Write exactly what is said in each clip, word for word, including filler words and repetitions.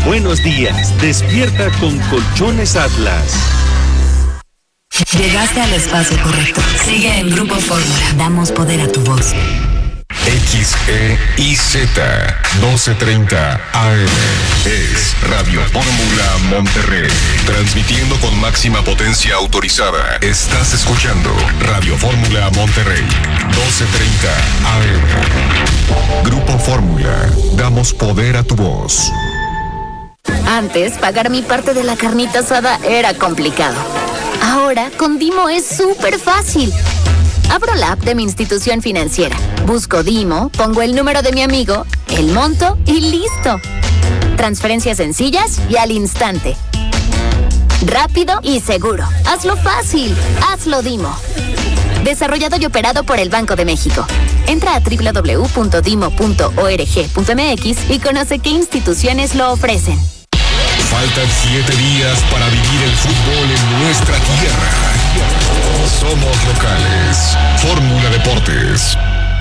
Buenos días, despierta con Colchones Atlas. Llegaste al espacio correcto. Sigue en Grupo Fórmula. Damos poder a tu voz. X E I Z doce treinta A M es Radio Fórmula Monterrey, transmitiendo con máxima potencia autorizada. Estás escuchando Radio Fórmula Monterrey, doce treinta A M. Grupo Fórmula, damos poder a tu voz. Antes, pagar mi parte de la carnita asada era complicado. Ahora, con Dimo es súper fácil. Abro la app de mi institución financiera, busco Dimo, pongo el número de mi amigo, el monto y listo. Transferencias sencillas y al instante. Rápido y seguro. Hazlo fácil. Hazlo Dimo. Desarrollado y operado por el Banco de México. Entra a doble u doble u doble u punto dimo punto org punto m x y conoce qué instituciones lo ofrecen. Faltan siete días para vivir el fútbol en nuestra tierra. Somos locales. Fórmula Deportes.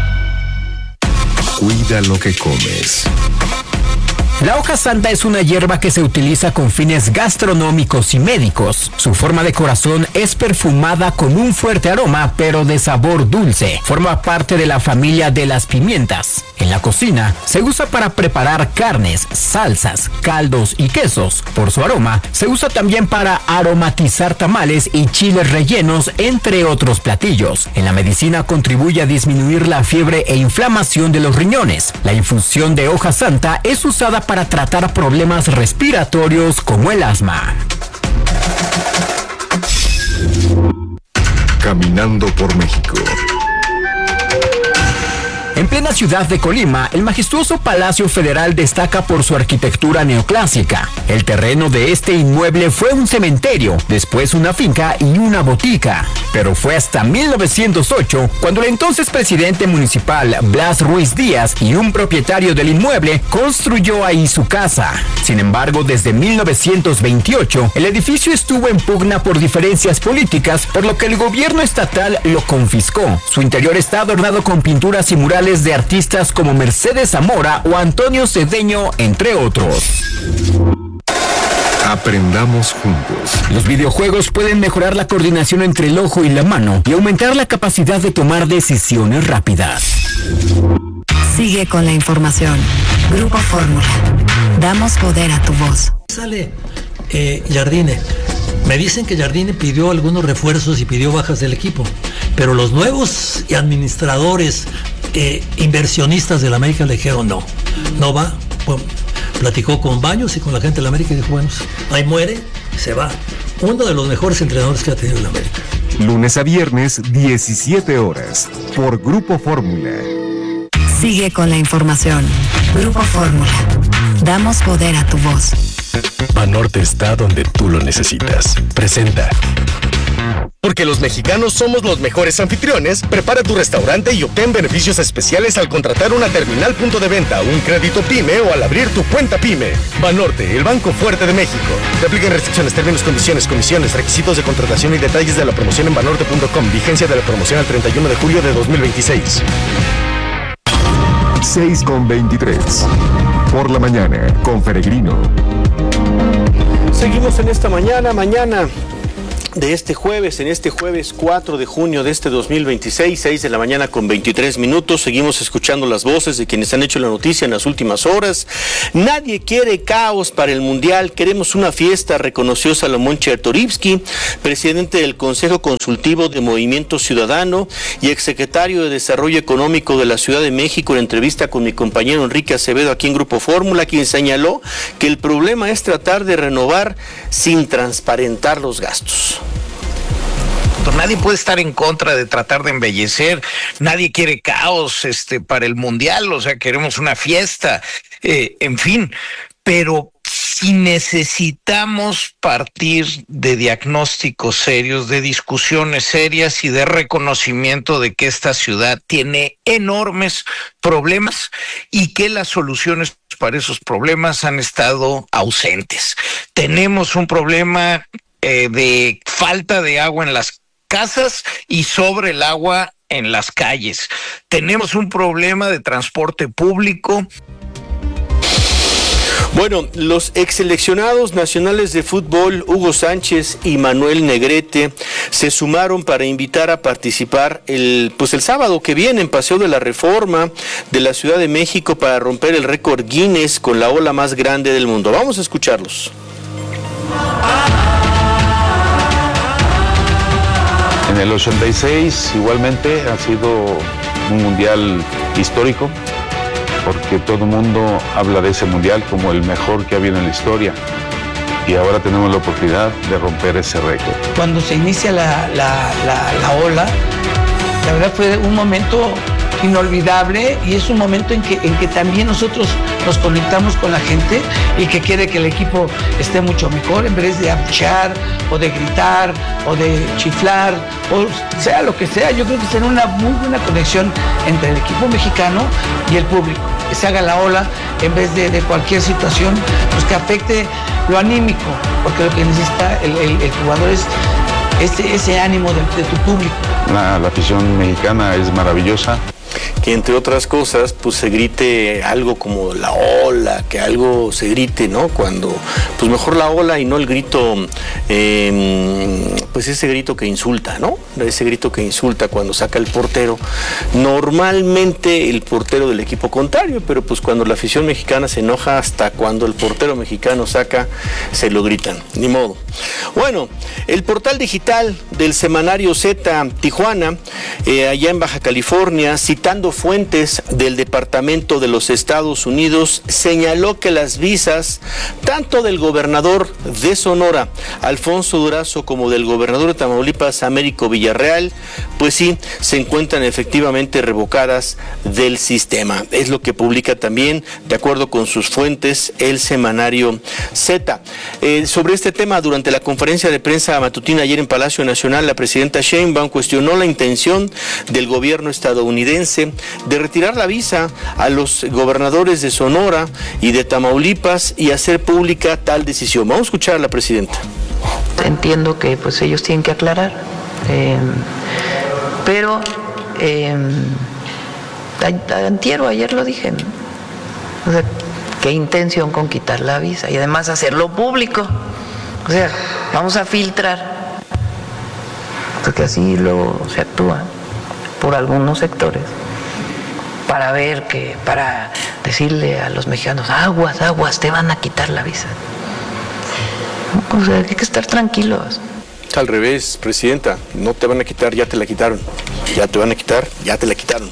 Cuida lo que comes. La hoja santa es una hierba que se utiliza con fines gastronómicos y médicos. Su forma de corazón es perfumada con un fuerte aroma, pero de sabor dulce. Forma parte de la familia de las pimientas. En la cocina se usa para preparar carnes, salsas, caldos y quesos. Por su aroma, se usa también para aromatizar tamales y chiles rellenos, entre otros platillos. En la medicina contribuye a disminuir la fiebre e inflamación de los riñones. La infusión de hoja santa es usada para para tratar problemas respiratorios como el asma. Caminando por México. En plena ciudad de Colima, el majestuoso Palacio Federal destaca por su arquitectura neoclásica. El terreno de este inmueble fue un cementerio, después una finca y una botica. Pero fue hasta mil novecientos ocho cuando el entonces presidente municipal Blas Ruiz Díaz y un propietario del inmueble construyó ahí su casa. Sin embargo, desde mil novecientos veintiocho, el edificio estuvo en pugna por diferencias políticas, por lo que el gobierno estatal lo confiscó. Su interior está adornado con pinturas y murales de artistas como Mercedes Zamora o Antonio Cedeño, entre otros. Aprendamos juntos. Los videojuegos pueden mejorar la coordinación entre el ojo y la mano y aumentar la capacidad de tomar decisiones rápidas. Sigue con la información. Grupo Fórmula. Damos poder a tu voz. Sale eh, Jardine. Me dicen que Jardine pidió algunos refuerzos y pidió bajas del equipo, pero los nuevos administradores, eh, inversionistas de la América le dijeron no, no va. Bueno, platicó con Baños y con la gente de la América y dijo, bueno, ahí muere, se va. Uno de los mejores entrenadores que ha tenido la América. Lunes a viernes, diecisiete horas, por Grupo Fórmula. Sigue con la información. Grupo Fórmula. Damos poder a tu voz. Banorte está donde tú lo necesitas. Presenta. Porque los mexicanos somos los mejores anfitriones, prepara tu restaurante y obtén beneficios especiales al contratar una terminal punto de venta, un crédito PYME o al abrir tu cuenta PYME. Banorte, el banco fuerte de México. Te aplican restricciones, términos, condiciones, comisiones, requisitos de contratación y detalles de la promoción en banorte punto com. Vigencia de la promoción al treinta y uno de julio de dos mil veintiséis. seis con veintitrés. Por la mañana, con Peregrino. Seguimos en esta mañana, mañana de este jueves, en este jueves cuatro de junio de este dos mil veintiséis, seis de la mañana con veintitrés minutos. Seguimos escuchando las voces de quienes han hecho la noticia en las últimas horas. Nadie quiere caos para el Mundial, queremos una fiesta, reconoció Salomón Chertorivsky, presidente del Consejo Consultivo de Movimiento Ciudadano y exsecretario de Desarrollo Económico de la Ciudad de México, en entrevista con mi compañero Enrique Acevedo aquí en Grupo Fórmula, quien señaló que el problema es tratar de renovar sin transparentar los gastos. Nadie puede estar en contra de tratar de embellecer, nadie quiere caos este, para el Mundial, o sea, queremos una fiesta, eh, en fin, pero si necesitamos partir de diagnósticos serios, de discusiones serias y de reconocimiento de que esta ciudad tiene enormes problemas y que las soluciones para esos problemas han estado ausentes. Tenemos un problema eh, de falta de agua en las casas y sobre el agua en las calles. Tenemos un problema de transporte público. Bueno, los ex seleccionados nacionales de fútbol Hugo Sánchez y Manuel Negrete se sumaron para invitar a participar el, pues el sábado que viene en Paseo de la Reforma de la Ciudad de México para romper el récord Guinness con la ola más grande del mundo. Vamos a escucharlos. En el ochenta y seis igualmente ha sido un mundial histórico, porque todo el mundo habla de ese mundial como el mejor que ha habido en la historia, y ahora tenemos la oportunidad de romper ese récord. Cuando se inicia la, la, la, la ola, la verdad fue un momento inolvidable, y es un momento en que, en que también nosotros nos conectamos con la gente y que quiere que el equipo esté mucho mejor, en vez de abuchear o de gritar o de chiflar o sea lo que sea. Yo creo que será una muy buena conexión entre el equipo mexicano y el público, que se haga la ola en vez de, de cualquier situación pues que afecte lo anímico, porque lo que necesita el, el, el jugador es ese, ese ánimo de, de tu público. La, la afición mexicana es maravillosa. Que entre otras cosas, pues se grite algo como la ola, que algo se grite, ¿no? Cuando, pues mejor la ola y no el grito, eh, pues ese grito que insulta, ¿no? Ese grito que insulta cuando saca el portero. Normalmente el portero del equipo contrario, pero pues cuando la afición mexicana se enoja, hasta cuando el portero mexicano saca, se lo gritan, ni modo. Bueno, el portal digital del semanario Z Tijuana, eh, allá en Baja California, citando fuentes del Departamento de los Estados Unidos, señaló que las visas, tanto del gobernador de Sonora, Alfonso Durazo, como del gobernador de Tamaulipas, Américo Villarreal, pues sí, se encuentran efectivamente revocadas del sistema. Es lo que publica también, de acuerdo con sus fuentes, el semanario Z. Eh, sobre este tema, durante la conferencia de prensa matutina ayer en Palacio Nacional, la presidenta Sheinbaum cuestionó la intención del gobierno estadounidense de retirar la visa a los gobernadores de Sonora y de Tamaulipas y hacer pública tal decisión. Vamos a escuchar a la presidenta. Entiendo que pues ellos tienen que aclarar, eh, pero eh, antier o ayer lo dije, ¿no? O sea, qué intención con quitar la visa y además hacerlo público. O sea, vamos a filtrar, porque así luego se actúa por algunos sectores, para ver que, para decirle a los mexicanos, aguas, aguas, te van a quitar la visa. O sea, hay que estar tranquilos. Al revés, presidenta, no te van a quitar, ya te la quitaron. Ya te van a quitar, ya te la quitaron.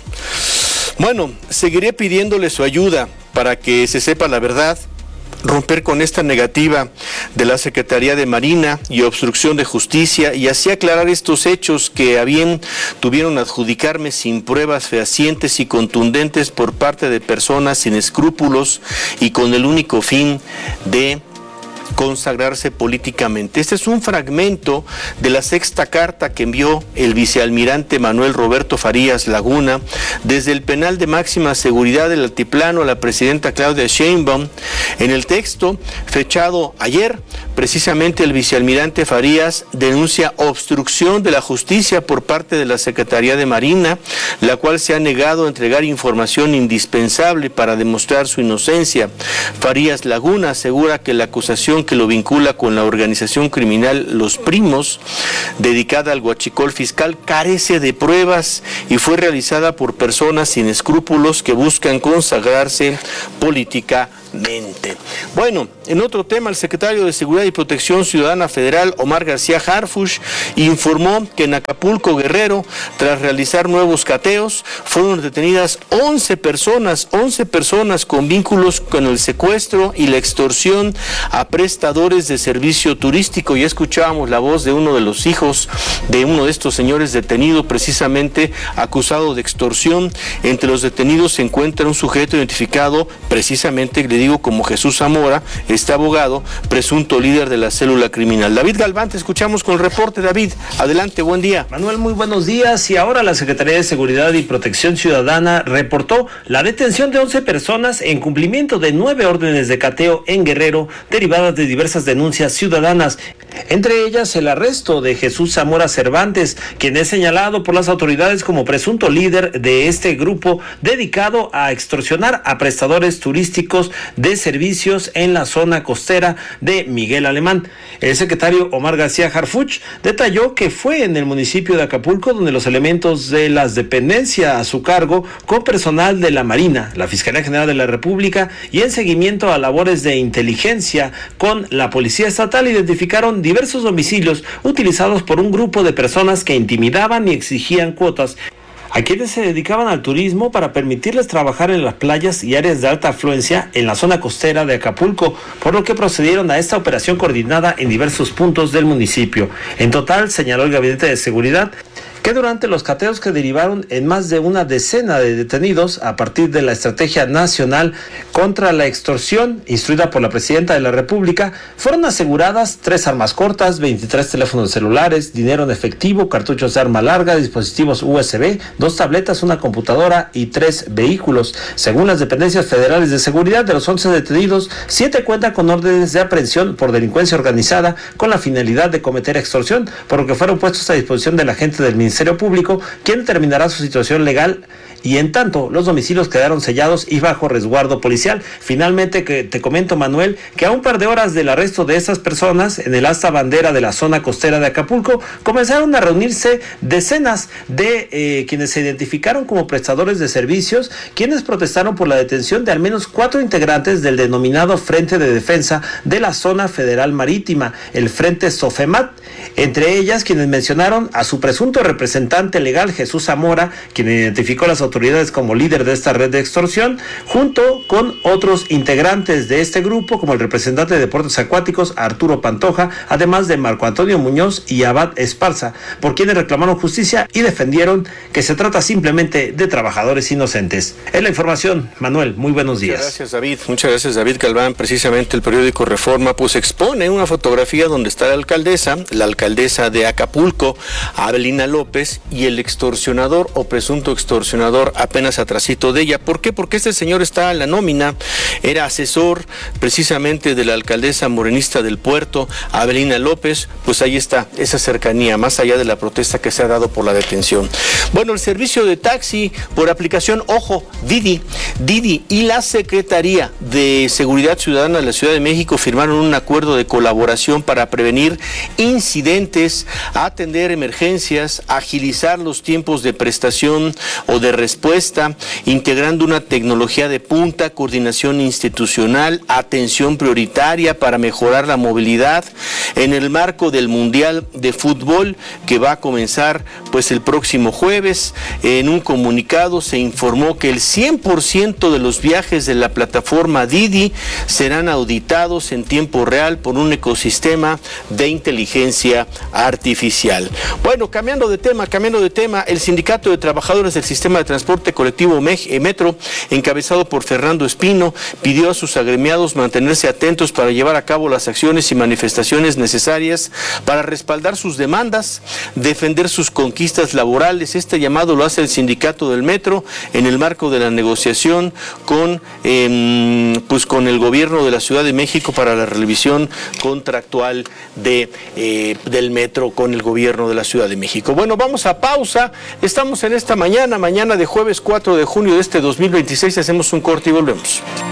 Bueno, seguiré pidiéndole su ayuda para que se sepa la verdad, romper con esta negativa de la Secretaría de Marina y obstrucción de justicia, y así aclarar estos hechos que a bien tuvieron adjudicarme sin pruebas fehacientes y contundentes por parte de personas sin escrúpulos y con el único fin de consagrarse políticamente. Este es un fragmento de la sexta carta que envió el vicealmirante Manuel Roberto Farías Laguna desde el penal de máxima seguridad del Altiplano a la presidenta Claudia Sheinbaum. En el texto, fechado ayer, precisamente el vicealmirante Farías denuncia obstrucción de la justicia por parte de la Secretaría de Marina, la cual se ha negado a entregar información indispensable para demostrar su inocencia. Farías Laguna asegura que la acusación que lo vincula con la organización criminal Los Primos, dedicada al huachicol fiscal, carece de pruebas y fue realizada por personas sin escrúpulos que buscan consagrarse políticamente. Bueno, en otro tema, el secretario de Seguridad y Protección Ciudadana Federal, Omar García Harfuch, informó que en Acapulco, Guerrero, tras realizar nuevos cateos, fueron detenidas once personas, once personas con vínculos con el secuestro y la extorsión a prestadores de servicio turístico. Ya escuchábamos la voz de uno de los hijos de uno de estos señores detenido, precisamente acusado de extorsión. Entre los detenidos se encuentra un sujeto identificado, precisamente, le digo, como Jesús Zamora, este abogado, presunto líder de la célula criminal. David Galván, te escuchamos con el reporte. David, adelante, buen día. Manuel, muy buenos días. Y ahora la Secretaría de Seguridad y Protección Ciudadana reportó la detención de once personas en cumplimiento de nueve órdenes de cateo en Guerrero, derivadas de diversas denuncias ciudadanas, entre ellas el arresto de Jesús Zamora Cervantes, quien es señalado por las autoridades como presunto líder de este grupo dedicado a extorsionar a prestadores turísticos de servicios en la zona costera de Miguel Alemán. El secretario Omar García Harfuch detalló que fue en el municipio de Acapulco donde los elementos de las dependencias a su cargo, con personal de la Marina, la Fiscalía General de la República y en seguimiento a labores de inteligencia con la Policía Estatal, identificaron diversos domicilios utilizados por un grupo de personas que intimidaban y exigían cuotas a quienes se dedicaban al turismo para permitirles trabajar en las playas y áreas de alta afluencia en la zona costera de Acapulco, por lo que procedieron a esta operación coordinada en diversos puntos del municipio. En total, señaló el Gabinete de Seguridad, que durante los cateos que derivaron en más de una decena de detenidos a partir de la Estrategia Nacional contra la Extorsión, instruida por la Presidenta de la República, fueron aseguradas tres armas cortas, veintitrés teléfonos celulares, dinero en efectivo, cartuchos de arma larga, dispositivos U S B, dos tabletas, una computadora y tres vehículos. Según las dependencias federales de seguridad, de los once detenidos, siete cuentan con órdenes de aprehensión por delincuencia organizada con la finalidad de cometer extorsión, por lo que fueron puestos a disposición del agente del Ministerio Ministerio Público, quien determinará su situación legal, y en tanto los domicilios quedaron sellados y bajo resguardo policial. Finalmente, que te comento, Manuel, que a un par de horas del arresto de estas personas en el asta bandera de la zona costera de Acapulco, comenzaron a reunirse decenas de eh, quienes se identificaron como prestadores de servicios, quienes protestaron por la detención de al menos cuatro integrantes del denominado Frente de Defensa de la Zona Federal Marítima, el Frente Sofemat, entre ellas quienes mencionaron a su presunto representante legal, Jesús Zamora, quien identificó a las autoridades como líder de esta red de extorsión, junto con otros integrantes de este grupo, como el representante de Deportes Acuáticos, Arturo Pantoja, además de Marco Antonio Muñoz y Abad Esparza, por quienes reclamaron justicia y defendieron que se trata simplemente de trabajadores inocentes. Es la información, Manuel, muy buenos días. Muchas gracias, David. Muchas gracias, David Galván. Precisamente el periódico Reforma pues expone una fotografía donde está la alcaldesa, la alcaldesa de Acapulco, Abelina López, y el extorsionador o presunto extorsionador apenas atrasito de ella. ¿Por qué? Porque este señor está en la nómina, era asesor precisamente de la alcaldesa morenista del puerto, Abelina López. Pues ahí está esa cercanía, más allá de la protesta que se ha dado por la detención. Bueno, el servicio de taxi por aplicación, ojo, Didi, Didi y la Secretaría de Seguridad Ciudadana de la Ciudad de México firmaron un acuerdo de colaboración para prevenir incidentes, atender emergencias, agilizar los tiempos de prestación o de respuesta, integrando una tecnología de punta, coordinación institucional, atención prioritaria para mejorar la movilidad en el marco del Mundial de Fútbol que va a comenzar pues el próximo jueves. En un comunicado se informó que el cien por ciento de los viajes de la plataforma Didi serán auditados en tiempo real por un ecosistema de inteligencia artificial. Bueno, cambiando de tema, cambiando de tema, el Sindicato de Trabajadores del Sistema de Transporte Colectivo Metro, encabezado por Fernando Espino, pidió a sus agremiados mantenerse atentos para llevar a cabo las acciones y manifestaciones necesarias para respaldar sus demandas, defender sus conquistas laborales. Este llamado lo hace el Sindicato del Metro en el marco de la negociación con, eh, pues con el gobierno de la Ciudad de México para la revisión contractual de, eh, del Metro con el gobierno de la Ciudad de México. Bueno, vamos a pausa. Estamos en esta mañana, mañana de jueves cuatro de junio de este dos mil veintiséis. Hacemos un corte y volvemos.